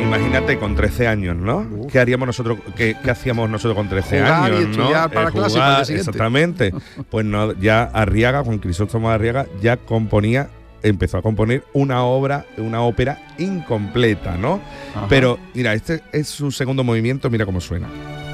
Imagínate con 13 años, ¿no? ¿Qué haríamos nosotros? ¿Qué hacíamos nosotros con 13 jugar años? Y estudiar para clase para el día siguiente. Exactamente. Pues no, ya Arriaga, Juan Crisóstomo Arriaga, ya empezó a componer una ópera incompleta, ¿no? Ajá. Pero mira, este es su segundo movimiento, mira cómo suena.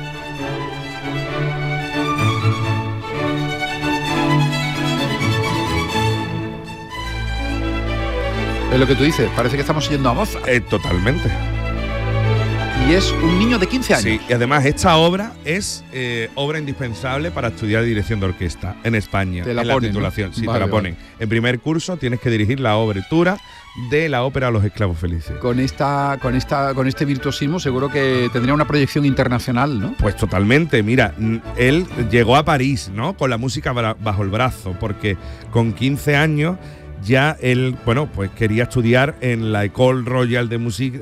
Es lo que tú dices, parece que estamos oyendo a Mozart. Totalmente. Y es un niño de 15 años. Sí, y además esta obra es obra indispensable para estudiar dirección de orquesta en España. Te la en ponen, la titulación, ¿no? sí, Vale, te la ponen. vale. En primer curso tienes que dirigir la obertura de la ópera Los Esclavos Felices. Con este virtuosismo seguro que tendría una proyección internacional, ¿no? Pues totalmente, mira, él llegó a París, ¿no? Con la música bajo el brazo, porque con 15 años ya él, bueno, pues quería estudiar en la École Royale de Musique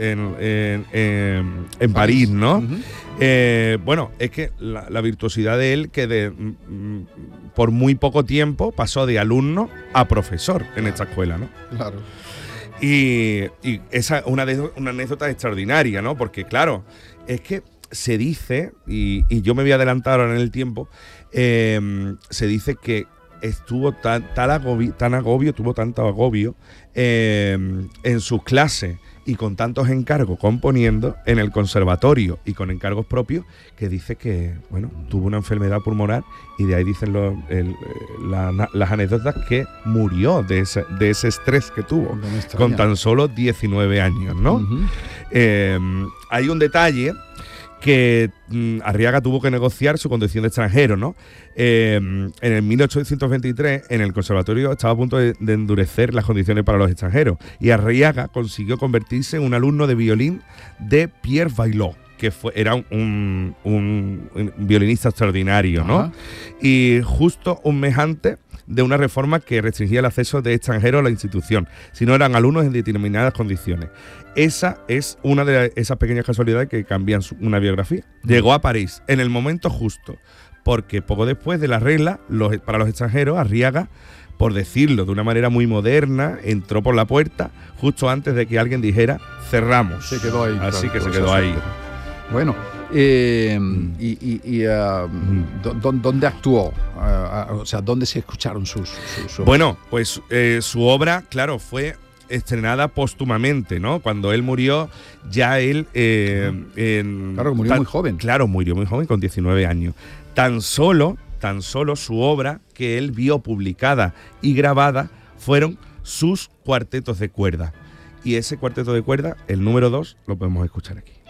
en París, ¿no? Uh-huh. Bueno, es que la virtuosidad de él, que por muy poco tiempo pasó de alumno a profesor en esta escuela, ¿no? Claro. Y esa una anécdota extraordinaria, ¿no? Porque claro, es que se dice, y yo me voy a adelantar ahora en el tiempo, se dice que tuvo tanto agobio en sus clases y con tantos encargos componiendo en el conservatorio y con encargos propios, que dice que, bueno, tuvo una enfermedad pulmonar y de ahí dicen las anécdotas que murió de ese estrés que tuvo con tan solo 19 años, ¿no? Uh-huh. Hay un detalle que Arriaga tuvo que negociar su condición de extranjero, ¿no? En el 1823, en el conservatorio estaba a punto de endurecer las condiciones para los extranjeros, y Arriaga consiguió convertirse en un alumno de violín de Pierre Baillot, que era un violinista extraordinario, ¿no? Ajá. Y justo un mes antes de una reforma que restringía el acceso de extranjeros a la institución, si no eran alumnos en determinadas condiciones. Esa es una de esas pequeñas casualidades que cambian una biografía. Llegó a París en el momento justo, porque poco después de la regla, para los extranjeros, Arriaga, por decirlo de una manera muy moderna, entró por la puerta justo antes de que alguien dijera cerramos. Se quedó ahí. Así claro, que se quedó ahí. Bueno, ¿dónde actuó? O sea, ¿dónde se escucharon sus Bueno, pues su obra, claro, fue estrenada póstumamente, ¿no? Cuando él murió, ya él... claro, murió muy joven. Claro, murió muy joven, con 19 años. Tan solo su obra que él vio publicada y grabada fueron sus cuartetos de cuerda. Y ese cuarteto de cuerda, el número 2, lo podemos escuchar aquí.